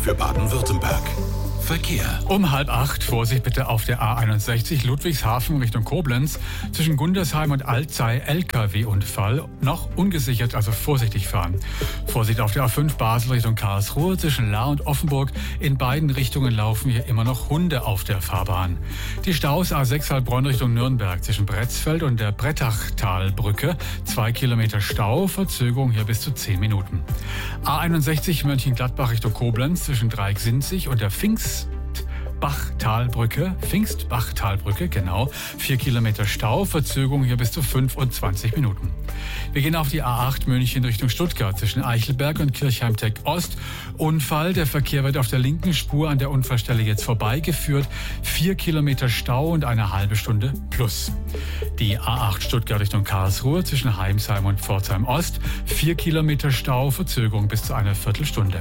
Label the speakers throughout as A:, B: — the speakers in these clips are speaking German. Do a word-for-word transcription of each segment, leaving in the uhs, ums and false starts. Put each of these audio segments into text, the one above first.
A: für Baden-Württemberg. Verkehr.
B: Um halb acht, Vorsicht bitte auf der A einundsechzig Ludwigshafen Richtung Koblenz. Zwischen Gundersheim und Alzey L K W-Unfall. Noch ungesichert, also vorsichtig fahren. Vorsicht auf der A fünf Basel Richtung Karlsruhe. Zwischen Lahr und Offenburg. In beiden Richtungen laufen hier immer noch Hunde auf der Fahrbahn. Die Staus A sechs Heilbronn Richtung Nürnberg. Zwischen Bretzfeld und der Brettachtalbrücke. Zwei Kilometer Stau. Verzögerung hier bis zu zehn Minuten. A einundsechzig Mönchengladbach Richtung Koblenz. Zwischen Dreiecksinzig und der Pfingst Bachtalbrücke, Pfingstbachtalbrücke, genau. Vier Kilometer Stau, Verzögerung hier bis zu fünfundzwanzig Minuten. Wir gehen auf die A acht München Richtung Stuttgart zwischen Eichelberg und Kirchheimteck Ost. Unfall, der Verkehr wird auf der linken Spur an der Unfallstelle jetzt vorbeigeführt. Vier Kilometer Stau und eine halbe Stunde plus. Die A acht Stuttgart Richtung Karlsruhe zwischen Heimsheim und Pforzheim Ost. Vier Kilometer Stau, Verzögerung bis zu einer Viertelstunde.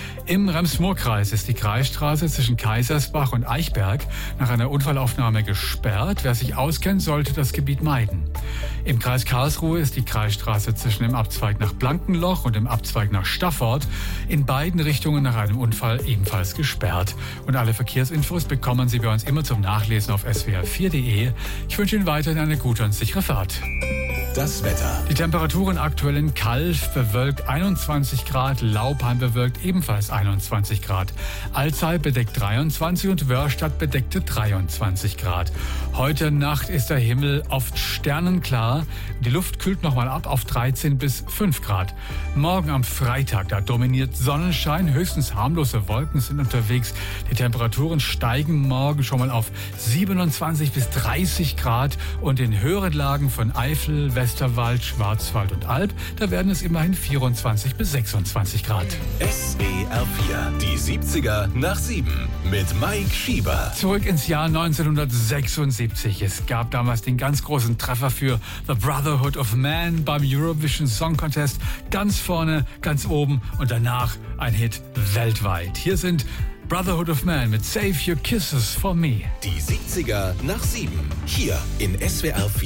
B: Im Rems-Murr-Kreis ist die Kreisstraße zwischen Kaisersbach und Eichberg nach einer Unfallaufnahme gesperrt. Wer sich auskennt, sollte das Gebiet meiden. Im Kreis Karlsruhe ist die Kreisstraße zwischen dem Abzweig nach Blankenloch und dem Abzweig nach Staffort in beiden Richtungen nach einem Unfall ebenfalls gesperrt. Und alle Verkehrsinfos bekommen Sie bei uns immer zum Nachlesen auf S W R vier punkt de. Ich wünsche Ihnen weiterhin eine gute und sichere Fahrt.
A: Das Wetter.
B: Die Temperaturen aktuell in Calw bewölkt einundzwanzig Grad, Laupheim bewölkt ebenfalls einundzwanzig Grad. Alzey bedeckt dreiundzwanzig und Wörrstadt bedeckte dreiundzwanzig Grad. Heute Nacht ist der Himmel oft sternenklar. Die Luft kühlt nochmal ab auf dreizehn bis fünf Grad. Morgen am Freitag, da dominiert Sonnenschein, höchstens harmlose Wolken sind unterwegs. Die Temperaturen steigen morgen schon mal auf siebenundzwanzig bis dreißig Grad und in höheren Lagen von Eifel, Westerwald, Schwarzwald und Alb, da werden es immerhin vierundzwanzig bis sechsundzwanzig Grad.
A: S W R vier, die siebziger nach sieben mit Mike Schieber.
B: Zurück ins Jahr neunzehnhundertsechsundsiebzig. Es gab damals den ganz großen Treffer für The Brotherhood of Man beim Eurovision Song Contest. Ganz vorne, ganz oben und danach ein Hit weltweit. Hier sind Brotherhood of Man mit Save Your Kisses for Me.
A: Die siebziger nach sieben, hier in S W R vier.